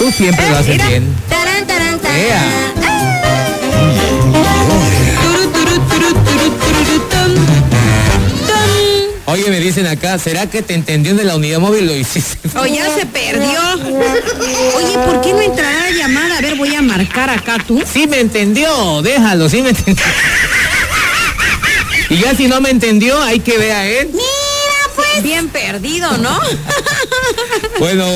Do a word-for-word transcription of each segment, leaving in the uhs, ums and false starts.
Tú siempre lo haces Mira. bien. Tarán, tarán, tarán. Ea. Turu, turu, turu, turu, turu, tum, tum. Oye, me dicen acá, ¿será que te entendió de la unidad móvil? Lo hiciste. O ya se perdió. Oye, ¿por qué no entrará la llamada? A ver, voy a marcar acá tú. Sí me entendió, déjalo, sí me entendió. Y ya si no me entendió, hay que ver a él. Mira, pues. Bien perdido, ¿no? Bueno.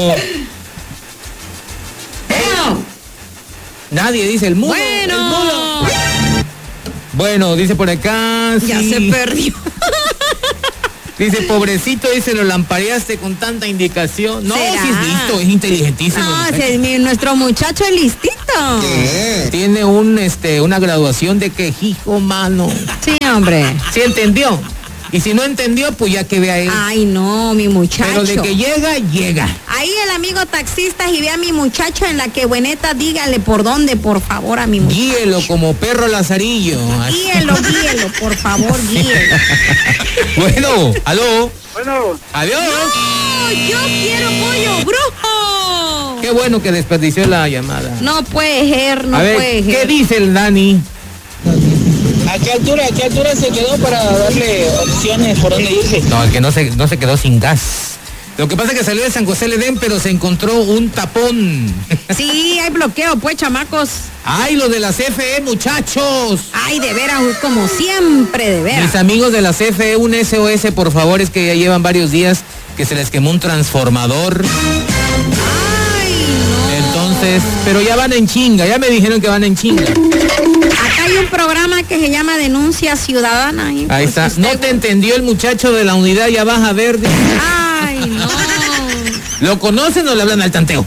Nadie dice el mudo. Bueno. El mudo. Bueno, dice por acá. Ya sí. se perdió. Dice, pobrecito, dice, lo lampareaste con tanta indicación. No, ¿Será? si es listo, es inteligentísimo. No, el si es mi- nuestro muchacho es listito. Tiene un este una graduación de quejijo, mano. Sí, hombre. ¿Sí entendió? Y si no entendió, pues ya que vea él. Ay, no, mi muchacho. Pero de que llega, llega. Ahí el amigo taxista, y ve a mi muchacho en la que bueneta, dígale por dónde, por favor, a mi muchacho. Guíelo como perro lazarillo. Así. Guíelo, guíelo, por favor, guíelo. Bueno, aló. Bueno, Adiós. ¡No! ¡Yo quiero pollo brujo! Qué bueno que desperdició la llamada. No puede ser, no a ver, puede ¿qué ser. dice el Dani? ¿a qué altura, a qué altura se quedó para darle opciones por dónde irse? No, el que no se, no se quedó sin gas. Lo que pasa es que salió de San José del Edén, pero se encontró un tapón. Sí, hay bloqueo, pues, chamacos. ¡Ay, los de la C F E, muchachos! Ay, de veras, como siempre, de veras. Mis amigos de la C F E, un S O S, por favor, es que ya llevan varios días que se les quemó un transformador. Ay, no. Entonces, pero ya van en chinga, ya me dijeron que van en chinga. Acá hay un programa que se llama Denuncia Ciudadana. ¿eh? Ahí Pues está. usted- ¿No te entendió el muchacho de la unidad ya baja verde? Ay, no. ¿Lo conocen o le hablan al tanteo?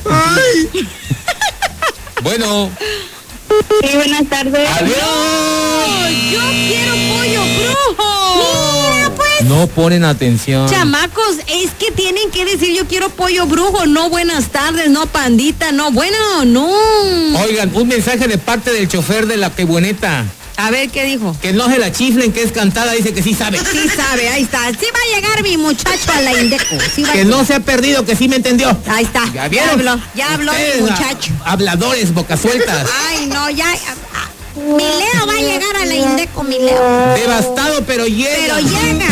Bueno, Sí, buenas tardes. adiós. Ay, yo quiero pollo brujo. Mira, pues. No ponen atención. Chamacos, es que tienen que decir yo quiero pollo brujo, no buenas tardes, no pandita, no, bueno, no. Oigan, un mensaje de parte del chofer de la quebueneta. A ver, ¿qué dijo? Que no se la chiflen, que es cantada, dice que sí sabe. Sí sabe, ahí está. Sí va a llegar mi muchacho a la Indeco. Sí va a Que no se ha perdido, que sí me entendió. Ahí está. ¿Ya Ya vieron? habló, ya habló Ustedes, mi muchacho. a- habladores, boca sueltas. Ay, no, ya. ah, ah, Mi Leo va a llegar a la Indeco, mi Leo. Devastado, pero llega. Pero llega.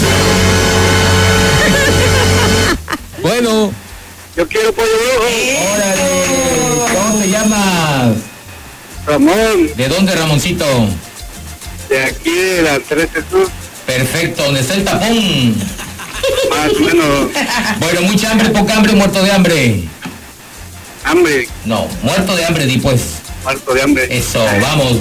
Bueno. Yo quiero pollo brujo. Órale. ¿Cómo te llamas? Ramón, ¿De dónde, Ramoncito? de aquí de la trece Sur, Perfecto, ¿dónde está el tapón? más o menos Bueno, mucha hambre, poca hambre, muerto de hambre. hambre, No, muerto de hambre, di pues. muerto de hambre. Eso, vamos.